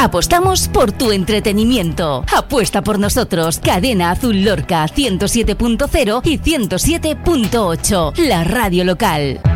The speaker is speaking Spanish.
Apostamos por tu entretenimiento. Apuesta por nosotros. Cadena Azul Lorca 107.0 y 107.8. La radio local.